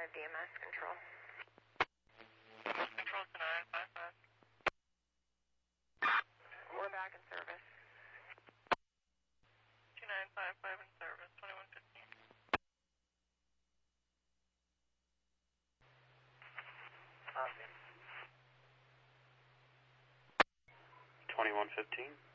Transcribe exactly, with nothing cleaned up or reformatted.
five D M S control. Control to nine five five. We're back in service. two nine five five in service, twenty-one fifteen. twenty-one fifteen.